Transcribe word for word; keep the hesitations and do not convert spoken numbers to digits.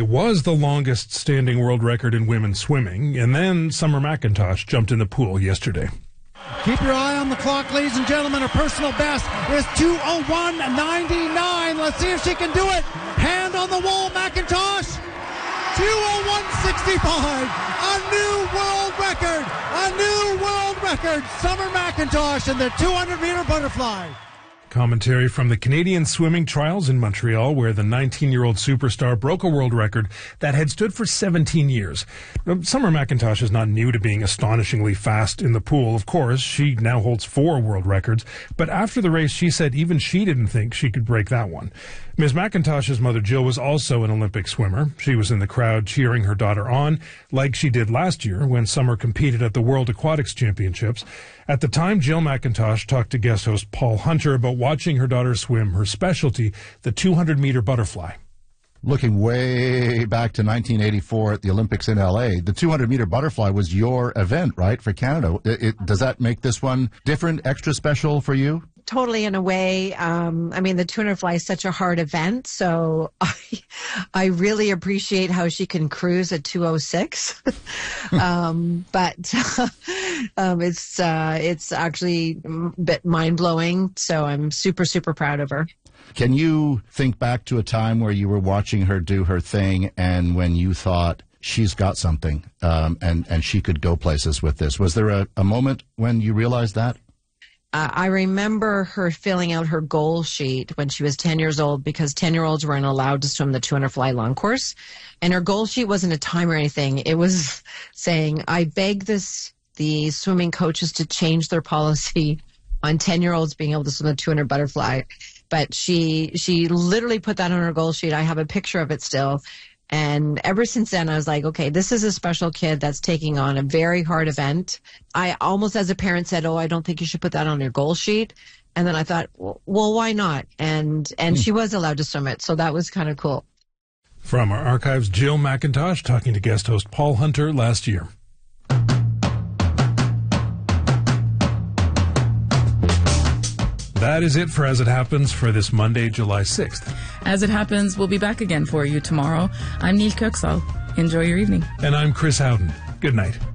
It was the longest standing world record in women's swimming, and then Summer McIntosh jumped in the pool yesterday. Keep your eye on the clock, ladies and gentlemen. Her personal best is two oh one ninety-nine. Let's see if she can do it. Hand on the wall, McIntosh. two oh one sixty-five. A new world record. A new world record. Summer McIntosh in the two hundred meter butterfly. Commentary from the Canadian swimming trials in Montreal, where the nineteen-year-old superstar broke a world record that had stood for seventeen years. Summer McIntosh is not new to being astonishingly fast in the pool. Of course, she now holds four world records, but after the race, she said even she didn't think she could break that one. Miz McIntosh's mother, Jill, was also an Olympic swimmer. She was in the crowd cheering her daughter on, like she did last year when Summer competed at the World Aquatics Championships. At the time, Jill McIntosh talked to guest host Paul Hunter about watching her daughter swim her specialty, the two hundred meter butterfly. Looking way back to nineteen eighty-four at the Olympics in L A, the two hundred meter butterfly was your event, right, for Canada. It, it, does that make this one different, extra special for you? Totally, in a way. Um, I mean, the two hundred fly is such a hard event, so I, I really appreciate how she can cruise at two oh six. um, but um, it's uh, it's actually a bit mind blowing. So I'm super super proud of her. Can you think back to a time where you were watching her do her thing, and when you thought, she's got something, um, and and she could go places with this? Was there a, a moment when you realized that? Uh, I remember her filling out her goal sheet when she was ten years old, because ten-year-olds weren't allowed to swim the two hundred fly long course. And her goal sheet wasn't a time or anything. It was saying, I beg this the swimming coaches to change their policy on ten-year-olds being able to swim the two hundred butterfly. But she she literally put that on her goal sheet. I have a picture of it still. And ever since then, I was like, okay, this is a special kid that's taking on a very hard event. I almost, as a parent, said, oh, I don't think you should put that on your goal sheet. And then I thought, well, why not? And and she was allowed to swim it, so that was kind of cool. From our archives, Jill McIntosh talking to guest host Paul Hunter last year. That is it for As It Happens for this Monday, July sixth. As It Happens, we'll be back again for you tomorrow. I'm Neil Kirksall. Enjoy your evening. And I'm Chris Howden. Good night.